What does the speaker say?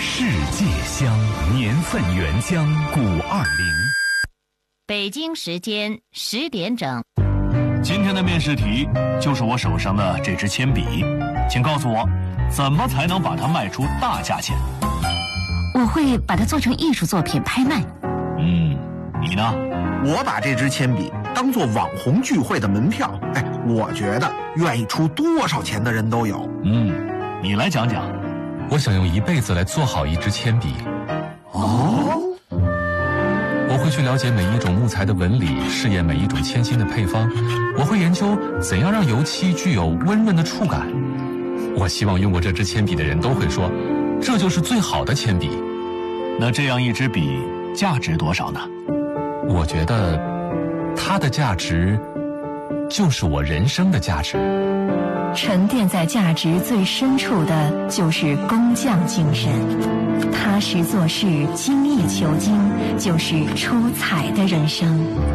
世界香，年份原浆520。 北京时间10点整。 今天的面试题就是我手上的这支铅笔，请告诉我，怎么才能把它卖出大价钱？ 我会把它做成艺术作品拍卖。 你呢？ 我把这支铅笔当做网红聚会的门票，我觉得愿意出多少钱的人都有。 你来讲讲。 我想用一辈子来做好一支铅笔。我会去了解每一种木材的纹理，试验每一种铅芯的配方。我会研究怎样让油漆具有温润的触感。我希望用过这支铅笔的人都会说，这就是最好的铅笔。 那这样一支笔价值多少呢？ 我觉得它的价值就是我人生的价值。 沉淀在价值最深处的就是工匠精神，踏实做事，精益求精，就是出彩的人生。